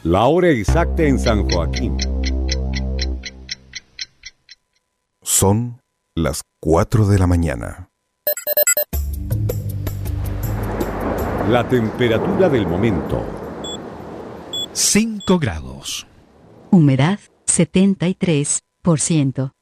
La hora exacta en San Joaquín. Son las 4 de la mañana. La temperatura del momento. 5 grados. Humedad 73%.